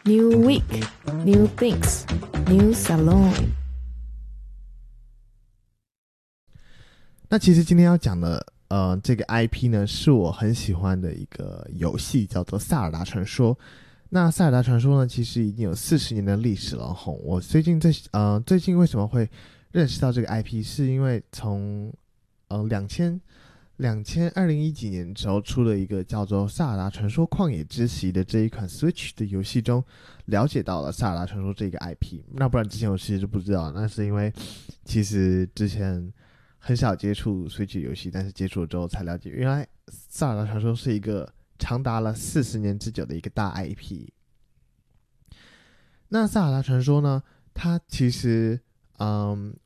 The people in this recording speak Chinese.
New week, new things, new salon。 那其实今天要讲的这个 IP 呢，是我很喜欢的一个游戏，叫做《萨尔达传说》。那《萨尔达传说》呢，其实已经有40年的历史了吼。我最近为什么会认识到这个 IP，是因为从2010几年之后出了一个叫做《萨尔达传说：旷野之息》的这一款 Switch 的游戏中，了解到了萨尔达传说这个 IP。那不然之前我其实就不知道，那是因为其实之前很少接触 Switch 游戏，但是接触了之后才了解，原来萨尔达传说是一个长达了40年之久的一个大 IP。那萨尔达传说呢，它其实